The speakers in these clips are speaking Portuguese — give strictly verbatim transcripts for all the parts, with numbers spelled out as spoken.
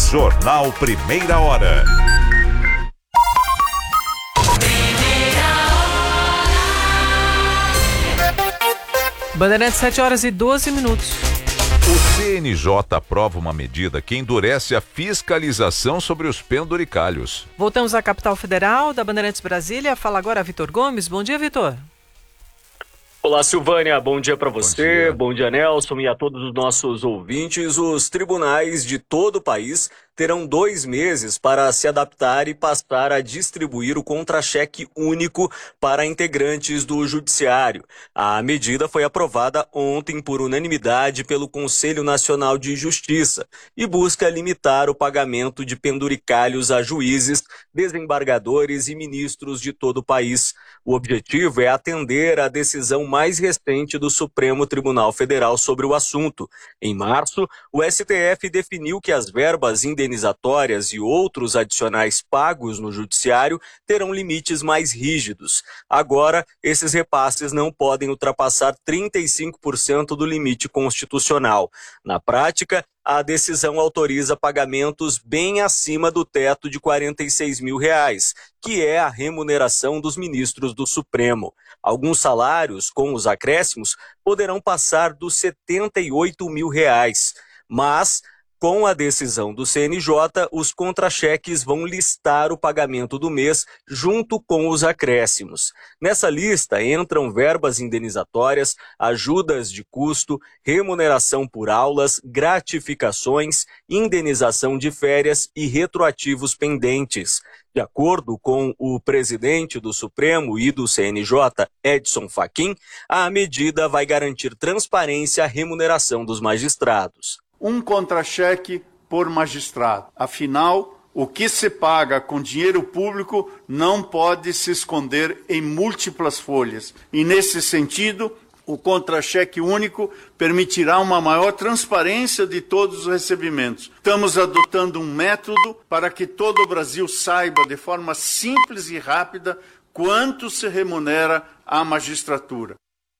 Jornal Primeira Hora. Bandeirantes, sete horas e doze minutos. O C N J aprova uma medida que endurece a fiscalização sobre os penduricalhos. Voltamos à capital federal da Bandeirantes Brasília. Fala agora Vitor Gomes. Bom dia, Vitor. Olá, Silvânia. Bom dia para você. Bom dia. Bom dia, Nelson, e a todos os nossos ouvintes. Os tribunais de todo o país terão dois meses para se adaptar e passar a distribuir o contra-cheque único para integrantes do Judiciário. A medida foi aprovada ontem por unanimidade pelo Conselho Nacional de Justiça e busca limitar o pagamento de penduricalhos a juízes, desembargadores e ministros de todo o país. O objetivo é atender à decisão mais recente do Supremo Tribunal Federal sobre o assunto. Em março, o S T F definiu que as verbas indenizatórias e outros adicionais pagos no Judiciário terão limites mais rígidos. Agora, esses repasses não podem ultrapassar trinta e cinco por cento do limite constitucional. Na prática, a decisão autoriza pagamentos bem acima do teto de quarenta e seis mil reais, que é a remuneração dos ministros do Supremo. Alguns salários, com os acréscimos, poderão passar dos setenta e oito mil reais, mas com a decisão do C N J, os contra-cheques vão listar o pagamento do mês junto com os acréscimos. Nessa lista entram verbas indenizatórias, ajudas de custo, remuneração por aulas, gratificações, indenização de férias e retroativos pendentes. De acordo com o presidente do Supremo e do C N J, Edson Fachin, a medida vai garantir transparência à remuneração dos magistrados. Um contra-cheque por magistrado. Afinal, o que se paga com dinheiro público não pode se esconder em múltiplas folhas. E, nesse sentido, o contra-cheque único permitirá uma maior transparência de todos os recebimentos. Estamos adotando um método para que todo o Brasil saiba, de forma simples e rápida, quanto se remunera a magistratura.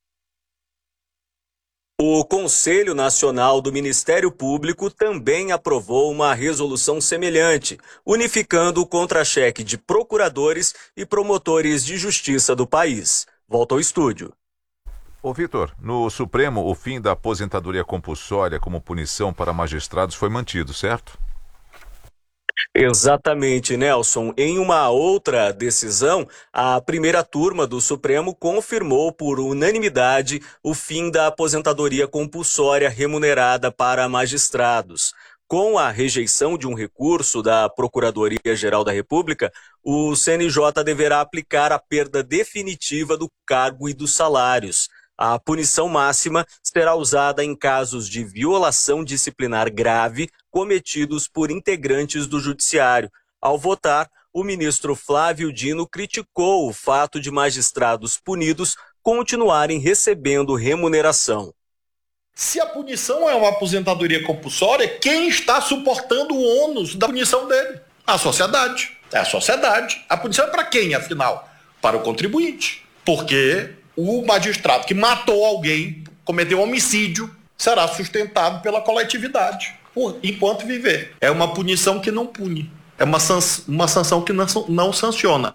O Conselho Nacional do Ministério Público também aprovou uma resolução semelhante, unificando o contra-cheque de procuradores e promotores de justiça do país. Volta ao estúdio. Ô Vitor, no Supremo, o fim da aposentadoria compulsória como punição para magistrados foi mantido, certo? Exatamente, Nelson. Em uma outra decisão, a primeira turma do Supremo confirmou por unanimidade o fim da aposentadoria compulsória remunerada para magistrados. Com a rejeição de um recurso da Procuradoria-Geral da República, o C N J deverá aplicar a perda definitiva do cargo e dos salários. A punição máxima será usada em casos de violação disciplinar grave cometidos por integrantes do Judiciário. Ao votar, o ministro Flávio Dino criticou o fato de magistrados punidos continuarem recebendo remuneração. Se a punição é uma aposentadoria compulsória, quem está suportando o ônus da punição dele? A sociedade. É a sociedade. A punição é para quem, afinal? Para o contribuinte. Porque o magistrado que matou alguém, cometeu homicídio, será sustentado pela coletividade, por, enquanto viver. É uma punição que não pune. É uma, sans, uma sanção que não, não sanciona.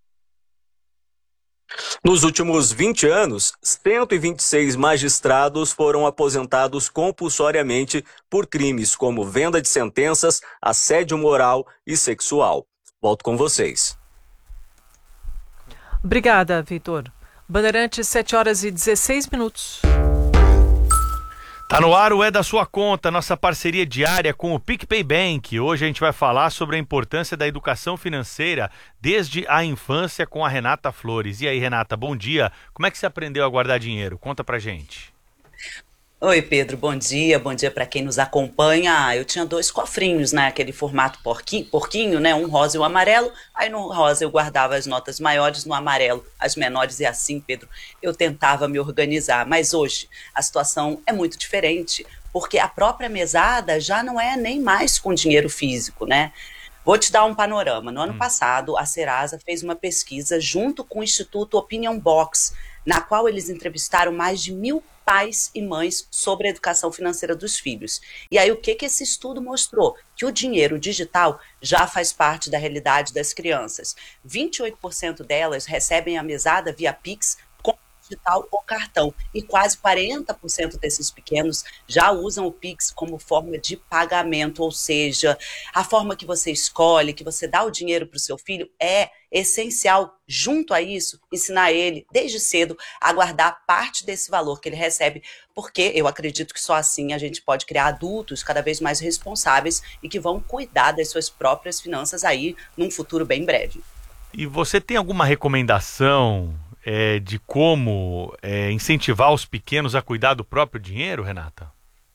Nos últimos vinte anos, cento e vinte e seis magistrados foram aposentados compulsoriamente por crimes como venda de sentenças, assédio moral e sexual. Volto com vocês. Obrigada, Vitor. Bandeirantes, sete horas e dezesseis minutos. Tá no ar o É da Sua Conta, nossa parceria diária com o PicPay Bank. Hoje a gente vai falar sobre a importância da educação financeira desde a infância com a Renata Flores. E aí, Renata, bom dia. Como é que você aprendeu a guardar dinheiro? Conta pra gente. Oi, Pedro, bom dia, bom dia para quem nos acompanha. Eu tinha dois cofrinhos, né, aquele formato porquinho, porquinho, né, um rosa e um amarelo. Aí no rosa eu guardava as notas maiores, no amarelo as menores, e assim, Pedro, eu tentava me organizar. Mas hoje a situação é muito diferente, porque a própria mesada já não é nem mais com dinheiro físico, né? Vou te dar um panorama. No ano hum. passado, a Serasa fez uma pesquisa junto com o Instituto Opinion Box, na qual eles entrevistaram mais de mil pais e mães sobre a educação financeira dos filhos. E aí o que, que esse estudo mostrou? Que o dinheiro digital já faz parte da realidade das crianças. vinte e oito por cento delas recebem a mesada via Pix, digital ou cartão, e quase quarenta por cento desses pequenos já usam o Pix como forma de pagamento, ou seja, a forma que você escolhe, que você dá o dinheiro para o seu filho, é essencial, junto a isso, ensinar ele, desde cedo, a guardar parte desse valor que ele recebe, porque eu acredito que só assim a gente pode criar adultos cada vez mais responsáveis e que vão cuidar das suas próprias finanças aí num futuro bem breve. E você tem alguma recomendação É, de como é, incentivar os pequenos a cuidar do próprio dinheiro, Renata?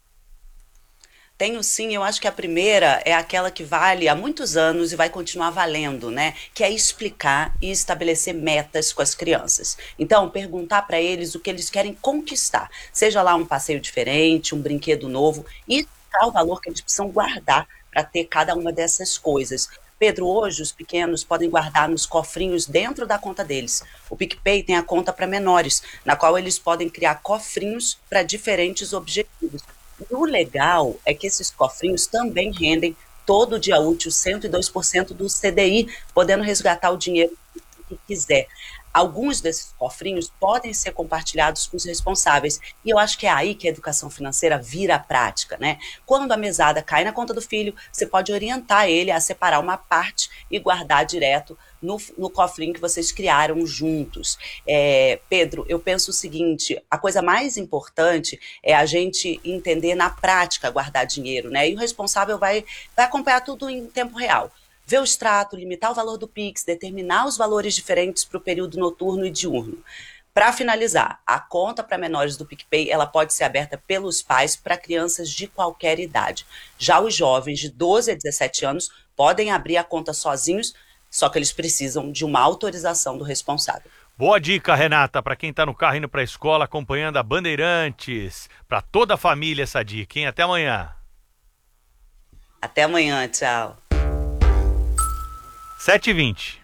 Tenho sim, eu acho que a primeira é aquela que vale há muitos anos e vai continuar valendo, né? Que é explicar e estabelecer metas com as crianças. Então, perguntar para eles o que eles querem conquistar, seja lá um passeio diferente, um brinquedo novo, e explicar o valor que eles precisam guardar para ter cada uma dessas coisas. Pedro, hoje os pequenos podem guardar nos cofrinhos dentro da conta deles. O PicPay tem a conta para menores, na qual eles podem criar cofrinhos para diferentes objetivos. E o legal é que esses cofrinhos também rendem todo dia útil cento e dois por cento do C D I, podendo resgatar o dinheiro que quiser. Alguns desses cofrinhos podem ser compartilhados com os responsáveis. E eu acho que é aí que a educação financeira vira prática, né? Quando a mesada cai na conta do filho, você pode orientar ele a separar uma parte e guardar direto no, no cofrinho que vocês criaram juntos. É, Pedro, eu penso o seguinte, a coisa mais importante é a gente entender na prática guardar dinheiro, né? E o responsável vai, vai acompanhar tudo em tempo real. Ver o extrato, limitar o valor do Pix, determinar os valores diferentes para o período noturno e diurno. Para finalizar, a conta para menores do PicPay ela pode ser aberta pelos pais para crianças de qualquer idade. Já os jovens de doze a dezessete anos podem abrir a conta sozinhos, só que eles precisam de uma autorização do responsável. Boa dica, Renata, para quem está no carro indo para a escola, acompanhando a Bandeirantes. Para toda a família essa dica, hein? Até amanhã. Até amanhã, tchau. sete e vinte.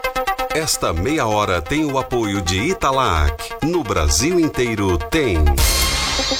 Esta meia hora tem o apoio de Italac. No Brasil inteiro tem.